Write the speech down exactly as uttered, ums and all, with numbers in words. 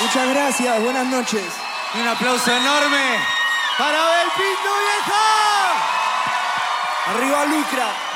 Muchas gracias, buenas noches. Y un aplauso enorme para Abel Pinto, viejo. Arriba Lucra.